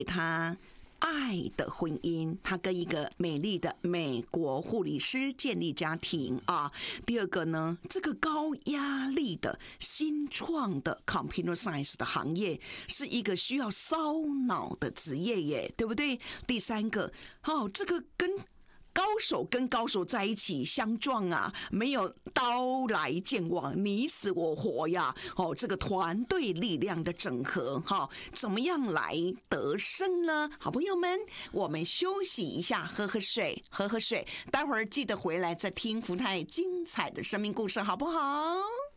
他爱的婚姻，他跟一个美丽的美国护理师建立家庭啊。第二个呢，这个高压力的新创的 computer science 的行业是一个需要烧脑的职业耶，对不对？第三个，这个跟高手在一起相撞啊，没有刀来剑往，你死我活呀！这个团队力量的整合，怎么样来得胜呢？好朋友们，我们休息一下，喝喝水，待会儿记得回来再听福泰精彩的生命故事，好不好？